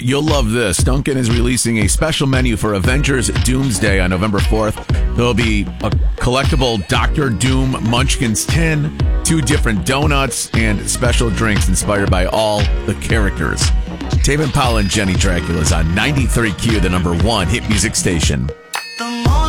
You'll love this. Dunkin' is releasing a special menu for Avengers Doomsday on November 4th. There'll be a collectible Dr. Doom Munchkins tin, 2 different donuts, and special drinks inspired by all the characters. Tame Impala and Jenny Dracula's on 93Q, the number 1 hit music station.